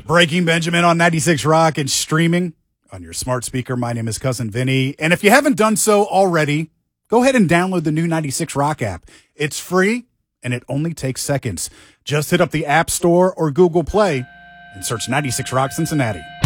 Breaking Benjamin on 96 Rock and streaming on your smart speaker. My name is Cousin Vinny. And if you haven't done so already, go ahead and download the new 96 Rock app. It's free and it only takes seconds. Just hit up the App Store or Google Play and search 96 Rock Cincinnati.